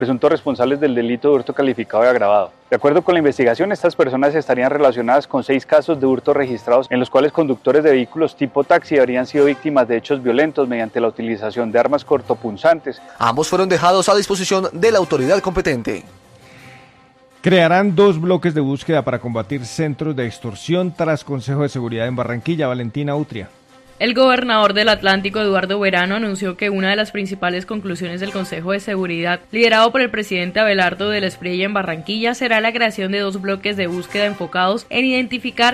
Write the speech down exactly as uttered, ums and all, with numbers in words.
presuntos responsables del delito de hurto calificado y agravado. De acuerdo con la investigación, estas personas estarían relacionadas con seis casos de hurto registrados en los cuales conductores de vehículos tipo taxi habrían sido víctimas de hechos violentos mediante la utilización de armas cortopunzantes. Ambos fueron dejados a disposición de la autoridad competente. Crearán dos bloques de búsqueda para combatir centros de extorsión tras Consejo de Seguridad en Barranquilla. Valentina Utria. El gobernador del Atlántico, Eduardo Verano, anunció que una de las principales conclusiones del Consejo de Seguridad, liderado por el presidente Abelardo del Espriella en Barranquilla, será la creación de dos bloques de búsqueda enfocados en identificar